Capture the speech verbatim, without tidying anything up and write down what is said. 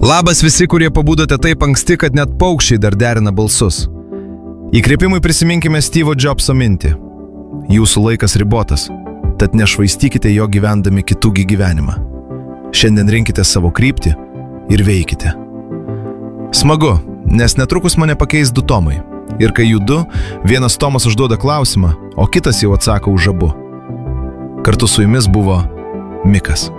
Labas visi, kurie pabudote taip anksti, kad net paukščiai dar derina balsus. Įkvėpimui prisiminkime Steve'o Jobso mintį. Jūsų laikas ribotas, tad nešvaistykite jo gyvendami kitųgi gyvenimą. Šiandien rinkite savo kryptį ir veikite. Smagu, nes netrukus mane pakeis du Tomai. Ir kai jų du, vienas Tomas užduoda klausimą, o kitas jau atsako už abu. Kartu su jumis buvo Mikas.